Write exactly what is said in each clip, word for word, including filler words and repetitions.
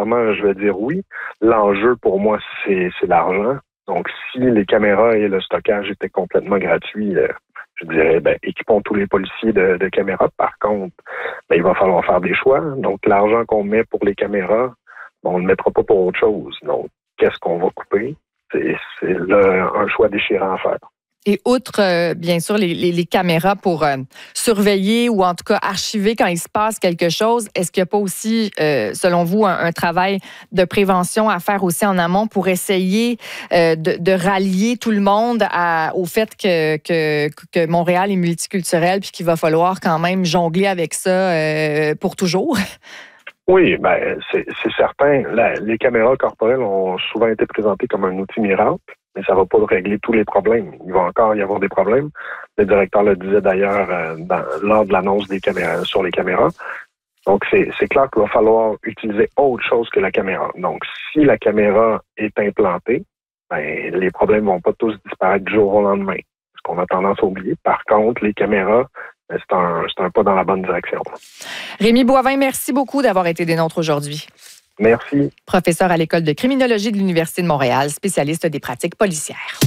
sincèrement, je vais dire oui. L'enjeu pour moi, c'est, c'est l'argent. Donc, si les caméras et le stockage étaient complètement gratuits, euh, je dirais, ben, équipons tous les policiers de, de caméras. Par contre, ben, il va falloir faire des choix. Donc, l'argent qu'on met pour les caméras, ben, on ne le mettra pas pour autre chose. Donc, qu'est-ce qu'on va couper? C'est, c'est là un choix déchirant à faire. Et outre, euh, bien sûr, les, les, les caméras pour euh, surveiller ou en tout cas archiver quand il se passe quelque chose, est-ce qu'il n'y a pas aussi, euh, selon vous, un, un travail de prévention à faire aussi en amont pour essayer euh, de, de rallier tout le monde à, au fait que, que, que Montréal est multiculturel puis qu'il va falloir quand même jongler avec ça euh, pour toujours? Oui, ben c'est, c'est certain. La, les caméras corporelles ont souvent été présentées comme un outil miracle, mais ça ne va pas régler tous les problèmes. Il va encore y avoir des problèmes. Le directeur le disait d'ailleurs euh, dans, lors de l'annonce des caméras sur les caméras. Donc, c'est, c'est clair qu'il va falloir utiliser autre chose que la caméra. Donc, si la caméra est implantée, ben, les problèmes vont pas tous disparaître du jour au lendemain. Ce qu'on a tendance à oublier. Par contre, les caméras, c'est un, c'est un pas dans la bonne direction. Rémi Boivin, merci beaucoup d'avoir été des nôtres aujourd'hui. Merci. Professeur à l'École de criminologie de l'Université de Montréal, spécialiste des pratiques policières.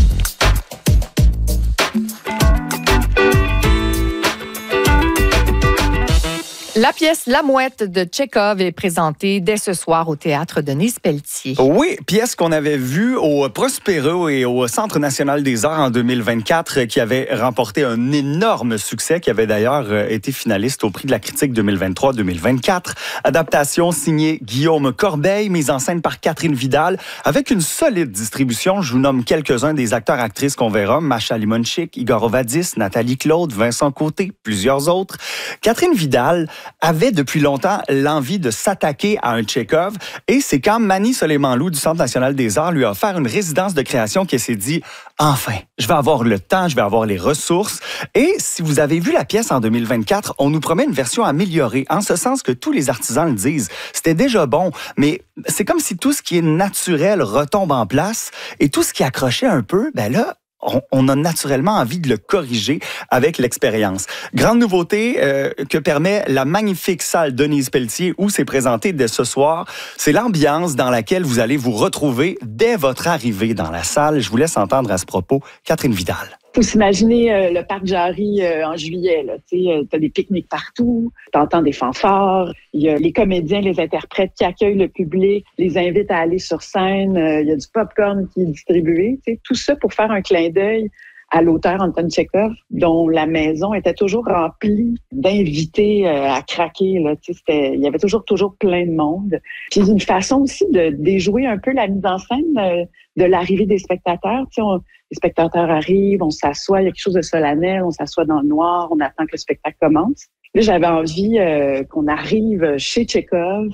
La pièce La Mouette de Tchekhov est présentée dès ce soir au Théâtre Denise-Pelletier. Oui, pièce qu'on avait vue au Prospero et au Centre national des arts en deux mille vingt-quatre, qui avait remporté un énorme succès, qui avait d'ailleurs été finaliste au prix de la critique deux mille vingt-trois deux mille vingt-quatre. Adaptation signée Guillaume Corbeil, mise en scène par Catherine Vidal, avec une solide distribution. Je vous nomme quelques-uns des acteurs-actrices qu'on verra. Masha Limonchik, Igor Ovadis, Nathalie Claude, Vincent Côté, plusieurs autres. Catherine Vidal avait depuis longtemps l'envie de s'attaquer à un Tchekhov, et c'est quand Mani Soleimanlou du Centre national des arts lui a offert une résidence de création qu'elle s'est dit « Enfin, je vais avoir le temps, je vais avoir les ressources ». Et si vous avez vu la pièce en deux mille vingt-quatre, on nous promet une version améliorée, en ce sens que tous les artisans le disent. C'était déjà bon, mais c'est comme si tout ce qui est naturel retombe en place, et tout ce qui accrochait un peu, ben là, On, on a naturellement envie de le corriger avec l'expérience. Grande nouveauté euh, que permet la magnifique salle Denise-Pelletier où c'est présenté dès ce soir, c'est l'ambiance dans laquelle vous allez vous retrouver dès votre arrivée dans la salle. Je vous laisse entendre à ce propos Catherine Vidal. Faut s'imaginer euh, le parc Jarry euh, en juillet. Tu sais, euh, t'as des pique-niques partout, t'entends des fanfares, il y a les comédiens, les interprètes qui accueillent le public, les invitent à aller sur scène, euh, il y a du popcorn qui est distribué. Tu sais, tout ça pour faire un clin d'œil à l'auteur Anton Tchekhov, dont la maison était toujours remplie d'invités euh, à craquer. Là, tu sais, c'était, il y avait toujours toujours plein de monde. Puis une façon aussi de déjouer un peu la mise en scène euh, de l'arrivée des spectateurs. Tu sais, on, les spectateurs arrivent, on s'assoit, il y a quelque chose de solennel, on s'assoit dans le noir, on attend que le spectacle commence. Là, j'avais envie euh, qu'on arrive chez Tchekhov.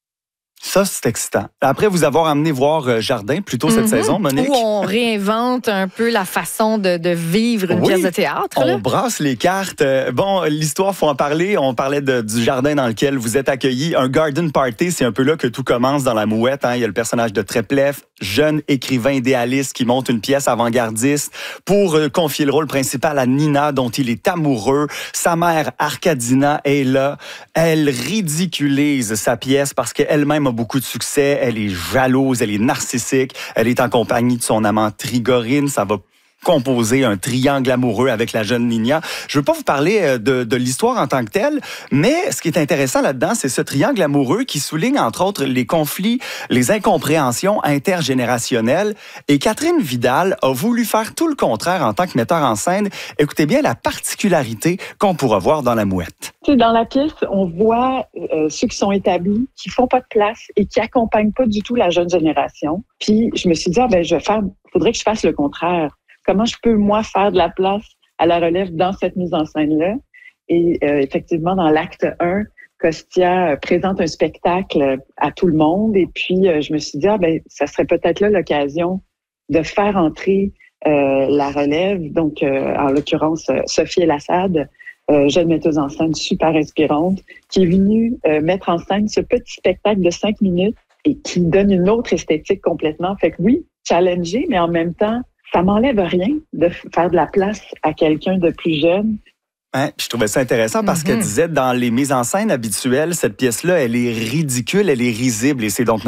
Ça, c'est excitant. Après vous avoir amené voir Jardin plus tôt cette mm-hmm. saison, Monique. Où on réinvente un peu la façon de, de vivre une oui, pièce de théâtre. Là. On brasse les cartes. Bon, l'histoire, faut en parler. On parlait de, du jardin dans lequel vous êtes accueillis. Un garden party, c'est un peu là que tout commence dans La Mouette. Hein. Il y a le personnage de Treplev, jeune écrivain idéaliste qui monte une pièce avant-gardiste pour euh, confier le rôle principal à Nina, dont il est amoureux. Sa mère, Arkadina, est là. Elle ridiculise sa pièce parce qu'elle-même a beaucoup de succès. Elle est jalouse, elle est narcissique. Elle est en compagnie de son amant Trigorine. Ça va composer un triangle amoureux avec la jeune Nina. Je ne veux pas vous parler de, de l'histoire en tant que telle, mais ce qui est intéressant là-dedans, c'est ce triangle amoureux qui souligne, entre autres, les conflits, les incompréhensions intergénérationnelles. Et Catherine Vidal a voulu faire tout le contraire en tant que metteur en scène. Écoutez bien la particularité qu'on pourra voir dans La Mouette. Dans la pièce, on voit euh, ceux qui sont établis, qui font pas de place et qui accompagnent pas du tout la jeune génération. Puis je me suis dit, ah, ben je vais faire, faudrait que je fasse le contraire. Comment je peux, moi, faire de la place à la relève dans cette mise en scène-là? Et euh, effectivement, dans l'acte un, Costia présente un spectacle à tout le monde. Et puis, euh, je me suis dit, ah, ben, ça serait peut-être là l'occasion de faire entrer euh, la relève. Donc, euh, en l'occurrence, Sophie Elassade, euh, jeune metteuse en scène super inspirante, qui est venue euh, mettre en scène ce petit spectacle de cinq minutes et qui donne une autre esthétique complètement. Fait que oui, challenger, mais en même temps, ça m'enlève rien de faire de la place à quelqu'un de plus jeune. Hein, je trouvais ça intéressant parce mm-hmm. qu'elle disait dans les mises en scène habituelles, cette pièce-là, elle est ridicule, elle est risible et c'est donc